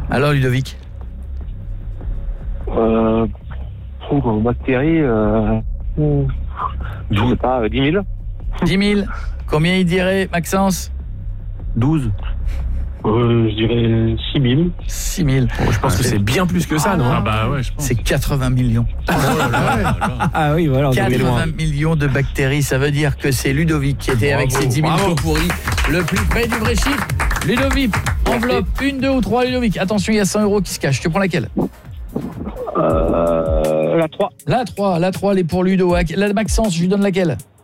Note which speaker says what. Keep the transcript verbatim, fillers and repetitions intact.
Speaker 1: Alors Ludovic?
Speaker 2: Euh, pour bactéries, euh, je sais pas, dix mille.
Speaker 1: dix mille. Combien il dirait, Maxence?
Speaker 3: douze.
Speaker 2: Euh, je dirais six mille.
Speaker 1: six mille.
Speaker 3: Oh, je pense
Speaker 1: ah,
Speaker 3: que c'est bien plus que ça, non?
Speaker 4: Ah bah ouais, je pense.
Speaker 1: C'est quatre-vingts millions.
Speaker 4: Oh là là là là.
Speaker 5: Ah oui, voilà, on est loin.
Speaker 1: quatre-vingts millions de bactéries, ça veut dire que c'est Ludovic qui était
Speaker 4: Bravo,
Speaker 1: avec ses dix mille
Speaker 4: bravo.
Speaker 1: pots pourris le plus près du vrai chiffre. Ludovic, enveloppe, une, deux ou trois, Ludovic. Attention, il y a cent euros qui se cachent. Tu prends laquelle?
Speaker 2: Euh, la trois.
Speaker 1: La trois, la trois, elle est pour Ludo. La Maxence, je lui donne laquelle?